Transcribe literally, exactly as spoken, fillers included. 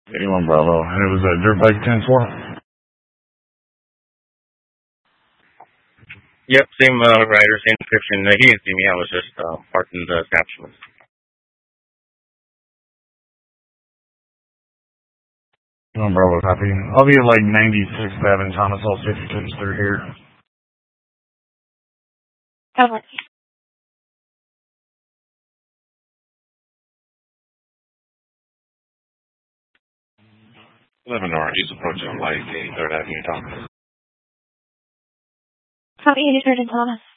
eighty-one Bravo. And it was a dirt bike ten four. Yep, same uh, rider, same description. Uh, he didn't see me. I was just uh, parked in the capsules. eighty-one Bravo, copy. I'll be at like ninety-sixth Avenue, Thomas Hall, fifty-fifth through here. Over. eleven North, he's approaching light, eighty-third Avenue, Thomas. Copy, eighty-third and Thomas.